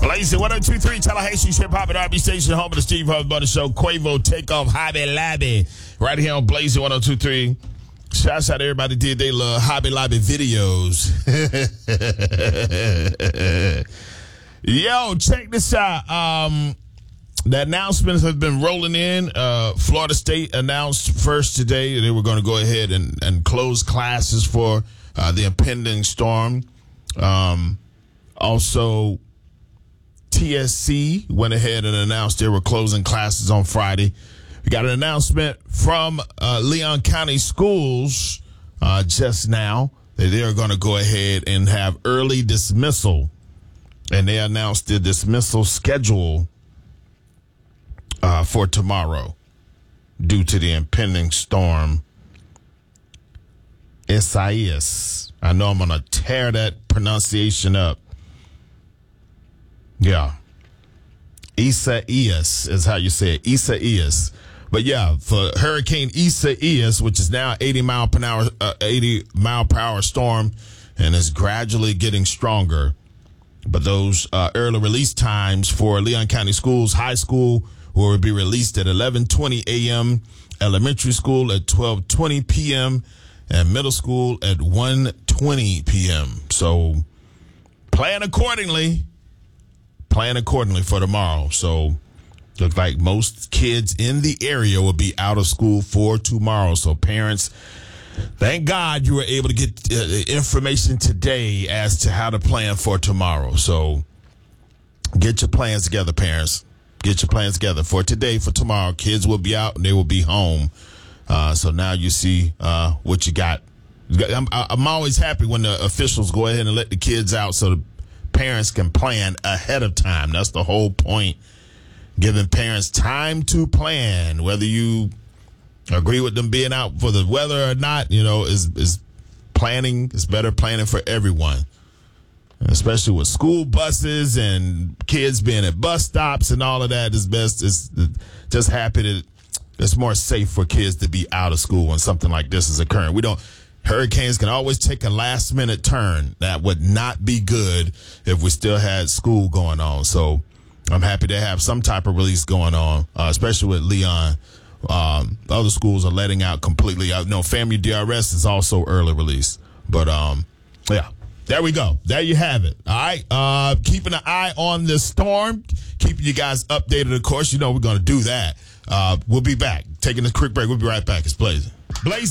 Blazing 102.3 Tallahassee's Hip Hop and R&B station, home of the Steve Harvey Butter Show. Quavo, Takeoff, Hobby Lobby. Right here on Blazing 102.3. Shouts out to everybody did they love Hobby Lobby videos. Yo, check this out. The announcements have been rolling in. Florida State announced first today they were going to go ahead and close classes for the impending storm. Also, TSC went ahead and announced they were closing classes on Friday. We got an announcement from Leon County Schools just now that they're going to go ahead and have early dismissal. And they announced the dismissal schedule for tomorrow due to the impending storm Isaias. I know I'm going to tear that pronunciation up. Yeah. Isaias is how you say it. Isaias. But yeah, for Hurricane Isaias, which is now 80 mile per hour storm and is gradually getting stronger. But those early release times for Leon County Schools, high school will be released at 11:20 a.m., elementary school at 12:20 p.m., and middle school at 1:20 p.m. So plan accordingly for tomorrow. So looks like most kids in the area will be out of school for tomorrow. So parents, thank God you were able to get information today as to how to plan for tomorrow. So get your plans together, parents. Get your plans together for today, for tomorrow. Kids will be out and they will be home. So now you see what you got. I'm always happy when the officials go ahead and let the kids out so the parents can plan ahead of time. That's the whole point. Giving parents time to plan, whether you agree with them being out for the weather or not, is planning. It's better planning for everyone, especially with school buses and kids being at bus stops and all of that is best. It's just happy that it's more safe for kids to be out of school when something like this is occurring. Hurricanes can always take a last minute turn. That would not be good if we still had school going on. So I'm happy to have some type of release going on, especially with Leon. Other schools are letting out completely. I know FAMU DRS is also early release. But, yeah, there we go. There you have it. All right. Keeping an eye on this storm, keeping you guys updated, of course. We're going to do that. We'll be back. Taking a quick break. We'll be right back. It's Blazing.